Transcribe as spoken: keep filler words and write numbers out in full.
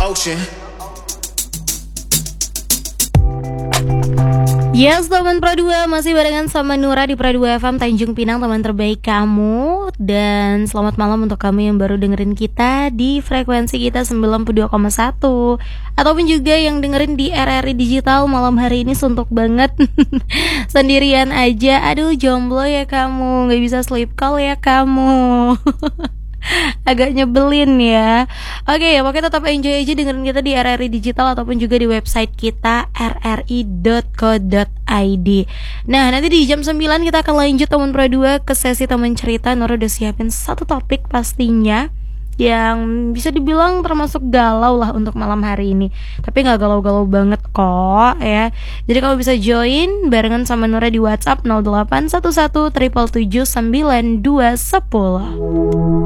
ocean. Yes, teman Pro dua masih barengan sama Nura di Pro dua F M Tanjung Pinang, teman terbaik kamu. Dan selamat malam untuk kamu yang baru dengerin kita di frekuensi kita sembilan puluh dua koma satu, ataupun juga yang dengerin di R R I Digital malam hari ini suntuk banget. Sendirian aja, aduh jomblo ya kamu, gak bisa sleep call ya kamu. Agak nyebelin ya. Oke ya, pokoknya tetap enjoy aja dengerin kita di R R I Digital ataupun juga di website kita r r i dot co dot i d. Nah, nanti di jam sembilan kita akan lanjut teman Pro dua ke sesi teman cerita. Nora udah siapin satu topik pastinya yang bisa dibilang termasuk galau lah untuk malam hari ini. Tapi gak galau-galau banget kok ya. Jadi kamu bisa join barengan sama Nora di WhatsApp nol delapan satu satu tujuh tujuh tujuh sembilan dua satu nol.